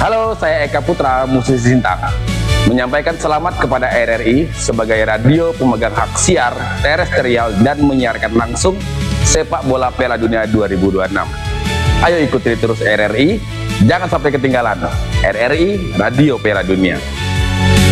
Halo, saya Eka Putra, musisi Sintang, menyampaikan selamat kepada RRI sebagai radio pemegang hak siar terestrial dan menyiarkan langsung sepak bola Piala Dunia 2026. Ayo ikuti terus RRI, jangan sampai ketinggalan. RRI Radio Piala Dunia.